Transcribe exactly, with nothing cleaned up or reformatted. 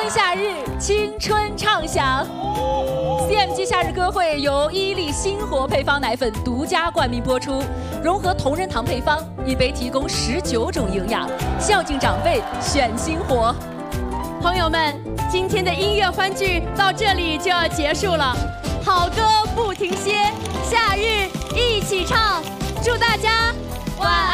夏日，青春畅享。C M G 夏日歌会由伊利星活配方奶粉独家冠名播出，融合同仁堂配方，一杯提供十九种营养，孝敬长辈选星活。 朋友们，今天的音乐欢聚到这里就要结束了，好歌不停歇，夏日一起唱，祝大家晚安。